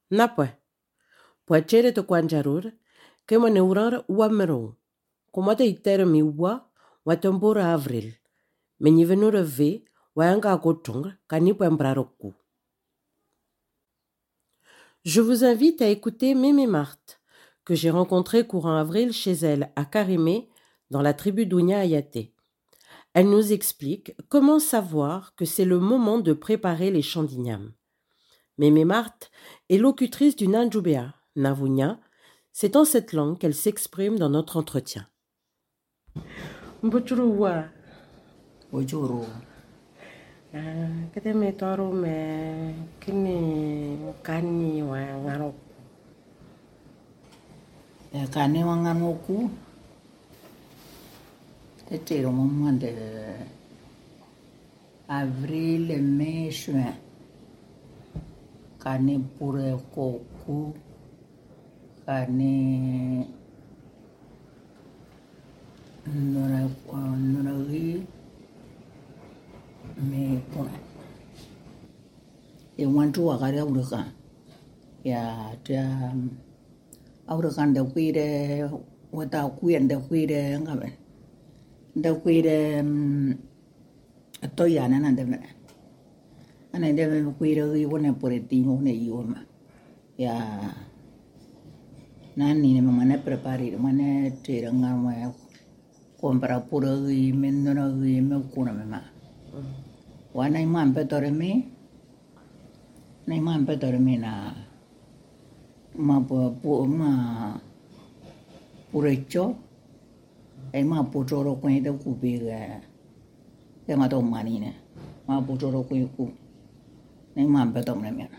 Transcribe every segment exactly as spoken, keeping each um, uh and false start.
Napwe, puachere to kwanjarur, ke maneurar uamero. Komata itere miwa, watambora avril. Menyivenura ve, wayanga akotung, kanipo embraroku. Je vous invite à écouter Mémé Marthe, que j'ai rencontrée courant avril chez elle à Karimé, dans la tribu d'Ounia Ayaté. Elle nous explique comment savoir que c'est le moment de préparer les champs d'igname. Mémé Marthe est locutrice du Nanjubea, Navunya. C'est en cette langue qu'elle s'exprime dans notre entretien. Mbuchuruwa. Ojoro. Kete me toro me kini kani wa ngaro. E kane wanganoku. C'était au moment de avril, mai, juin. Kane pure koku. Kane nora norari. Me puna. E wantu wakari aureka. Ya ta aureka nda kuire wata kuire nda kuire ngaben. Nda kuire toyana nanda mena. Ana nda kuire ri wona poretino ne yoma. Ya nani ne mane prepari mane tira ngama compra pura ri menora ri me kuna mema. Wana imam petore me. Na imam petore me na ma po po ma purecho. E ma putoro kwen de kubi ga. E ma to mani ne. Ma putoro kwen ku. Na imam petore me na.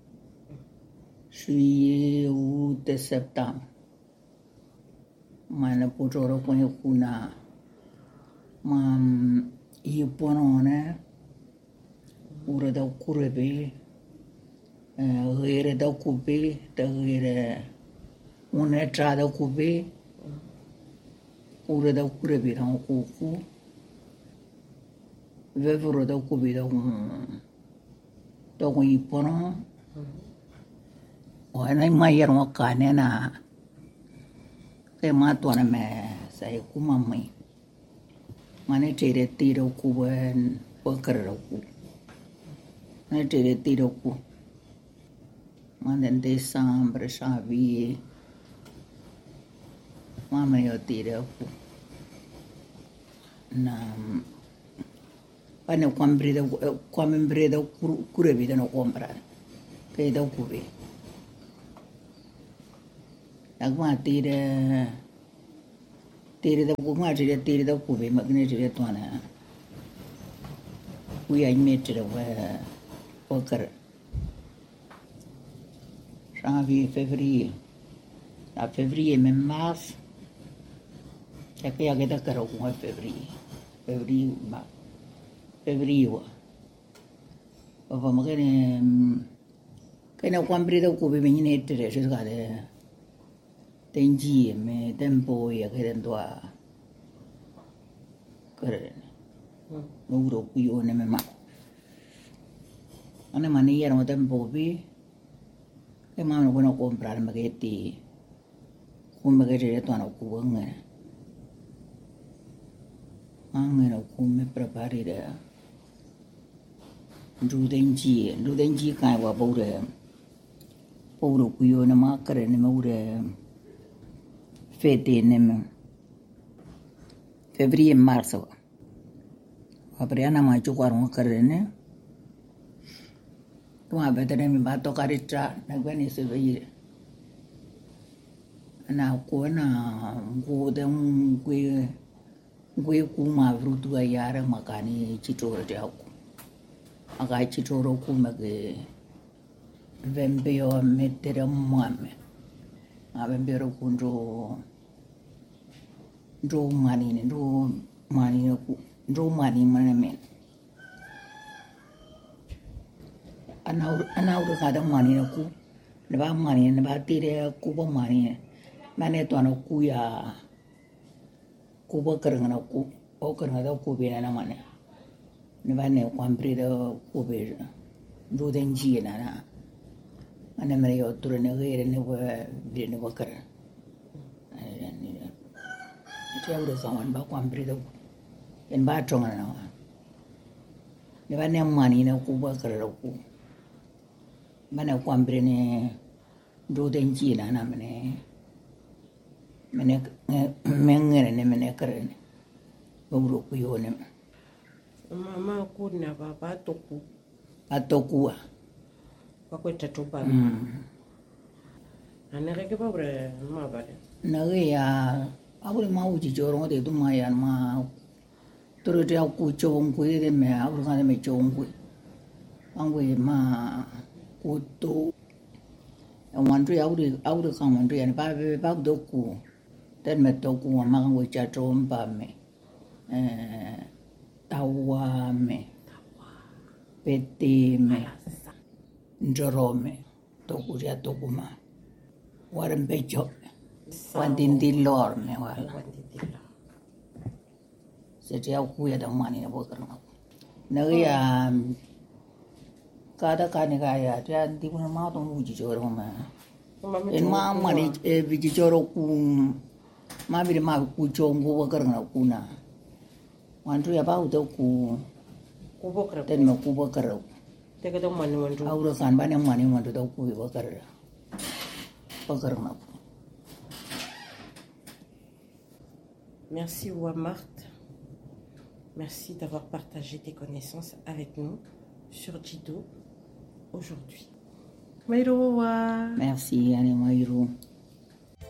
Juillet, août, septembre. Ma na putoro kwen ku na. Ma iponone. Ura da kurebe. Gire da kube. Da gire. Une tra da kube. Ura da kurebe da kuku. Vevuro da kube da un. Da un ipono. Wana mai ro kane na. Ke ma to na me sai kuma mai. Mane tere tiro kuben pokaro ku. Mane tere tiro ku. Mane décembre, janvier. Mama yo tiro ku. Na pane kwambre da kwambre da kurebi da no comprar. Ke da kubi. Agma tire tire da kuma tire tire da kubi magne tire tona. We I met it away poker. Janvier, février. A février, même mars. Ya que ya queda caro con février. Février, mars. Février, wa. Papa me quede que no compre da kubi me ni tire se gade. Tengi me tempo ya que dentro a kare. Loro qui o ne me ma. Ana mania no tempo bi. E ma no bueno comprar maghetti. Come che c'è tuano cu ngene. Angelo come preparare. Giudengi, giudengi kai wa bore. Poro qui o ne ma kare ne maure. Fete ne Février mars. Après ana ma chukar mo karene. Tu abetene mi ba tocare tra na gwani se veire. Ana ko na go de un gwe gwe ku ma frutu a yara makani chitoro de aku. Aga chitoro ku mage vembeo mettere muame. A vembero kunjo jo mani ne jo mani ku jo mani mane men. Anau anau de kada mani ku. Ne ba mani ne ba tire ku ba mani. Mane to ano ku ya ku ba karanga ku o karanga da ku be na mane. Ne ba ne kwambre da ku be. Jo denji na na. Ane mere yo ture ne gere ne wa bi ne wa kar. Ti aure kawan ba kwam pri do. En ba tronga na wa. Ne ba ne mani ne ku ba kar ro ku. Mana kwam pri ne do den ji na na mene. Mene mengere ne mene kar ne. Ba ro ku yo ne. Mama ku na baba toku. Atokua. Pakweta topa. Anere ke pobre ma bare. Nage ya abure ma uji joro de duma ya ma toro de ku chong ku de me abure ka de me chong ku. Angwe ma ku to. Wan ri abure abure ka wan ri ba ba do ku. Den me to ku ma ngwe cha chom ba me. Eh tawa me. Peti me. Njorome, tokuria tokuma. Waran becho. Wandin di lor me wala. Seti au kuya da mani na bokar ma. Nagia kada kani kaya dia di pun ma to uji joro ma. En ma mani e viji joro ku ma bi ma ku jongo bokar na kuna. Wantu ya ba uto ku ku bokar. Den ma ku bokar. Aura kan banyak mani mandu tau kui bakar bakar nak. Merci Oua Marthe. Merci d'avoir partagé tes connaissances avec nous sur Jido aujourd'hui. Maïro Oua. Merci Anne Maïro.